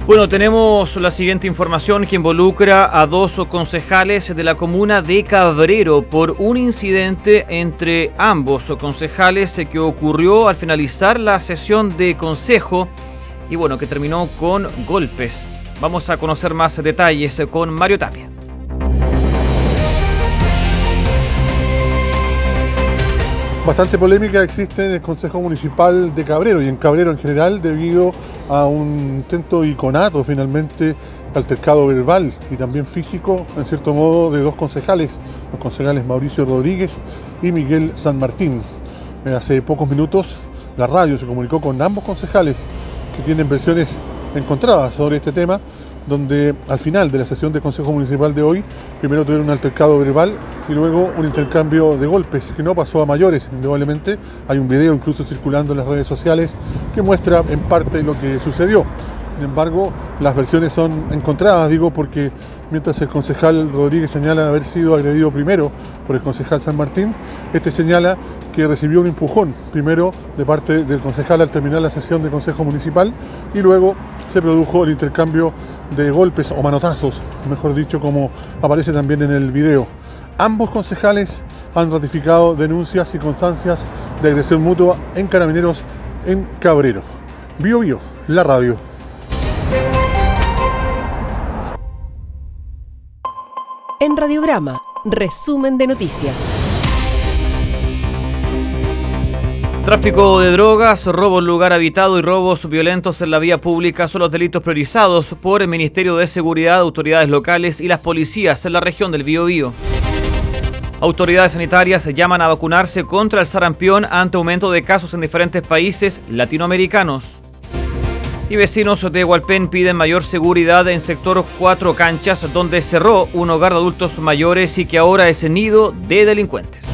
Bueno, tenemos la siguiente información que involucra a dos concejales de la comuna de Cabrero por un incidente entre ambos concejales que ocurrió al finalizar la sesión de consejo y bueno, que terminó con golpes. Vamos a conocer más detalles con Mario Tapia. Bastante polémica existe en el Consejo Municipal de Cabrero y en Cabrero en general debido a un intento y conato finalmente altercado verbal y también físico en cierto modo de dos concejales, los concejales Mauricio Rodríguez y Miguel San Martín. Hace pocos minutos la radio se comunicó con ambos concejales que tienen versiones encontradas sobre este tema, donde al final de la sesión del Consejo Municipal de hoy, primero tuvieron un altercado verbal y luego un intercambio de golpes que no pasó a mayores, indudablemente. Hay un video incluso circulando en las redes sociales que muestra en parte lo que sucedió. Sin embargo, las versiones son encontradas, porque mientras el concejal Rodríguez señala haber sido agredido primero por el concejal San Martín, este señala que recibió un empujón primero de parte del concejal al terminar la sesión de Consejo Municipal y luego se produjo el intercambio de golpes o manotazos, mejor dicho, como aparece también en el video. Ambos concejales han ratificado denuncias y constancias de agresión mutua en Carabineros en Cabrero. Bio Bio, la radio. En Radiograma, resumen de noticias. Tráfico de drogas, robo en lugar habitado y robos violentos en la vía pública son los delitos priorizados por el Ministerio de Seguridad, autoridades locales y las policías en la región del Biobío. Autoridades sanitarias llaman a vacunarse contra el sarampión ante aumento de casos en diferentes países latinoamericanos. Y vecinos de Hualpén piden mayor seguridad en sector 4 Canchas, donde cerró un hogar de adultos mayores y que ahora es nido de delincuentes.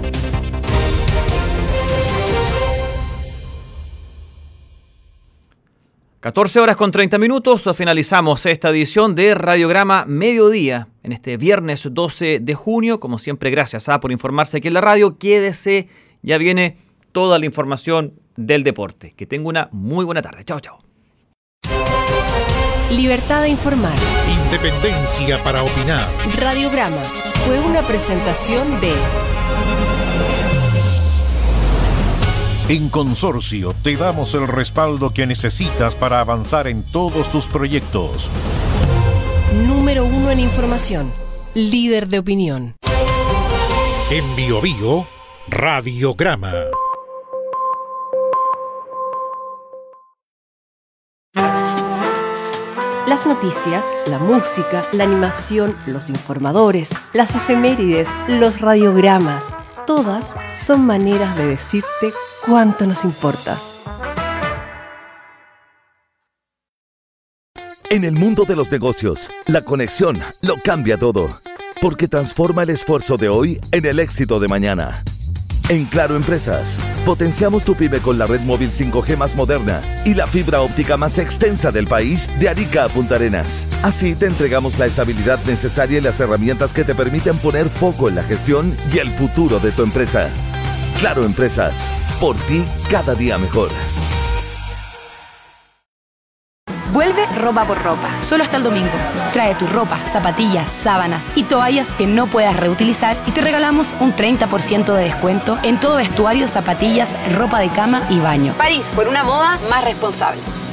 (14:30). Finalizamos esta edición de Radiograma Mediodía en este viernes 12 de junio. Como siempre, gracias por informarse aquí en la radio. Quédese, ya viene toda la información del deporte. Que tenga una muy buena tarde. Chao, chao. Libertad de informar. Independencia para opinar. Radiograma fue una presentación de... En Consorcio te damos el respaldo que necesitas para avanzar en todos tus proyectos. Número 1 en información. Líder de opinión. En Biobío, Radiograma. Las noticias, la música, la animación, los informadores, las efemérides, los radiogramas, todas son maneras de decirte cuánto nos importas. En el mundo de los negocios, la conexión lo cambia todo, porque transforma el esfuerzo de hoy en el éxito de mañana. En Claro Empresas, potenciamos tu pyme con la red móvil 5G más moderna y la fibra óptica más extensa del país de Arica a Punta Arenas. Así te entregamos la estabilidad necesaria y las herramientas que te permiten poner foco en la gestión y el futuro de tu empresa. Claro Empresas, por ti cada día mejor. Vuelve Ropa por Ropa, solo hasta el domingo. Trae tu ropa, zapatillas, sábanas y toallas que no puedas reutilizar y te regalamos un 30% de descuento en todo vestuario, zapatillas, ropa de cama y baño. París, por una moda más responsable.